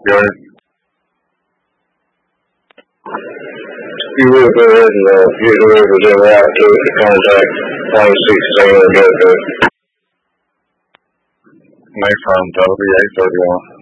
Go ahead. You will go ahead and get whoever's in route to it to contact 116 and go to it. May from W831.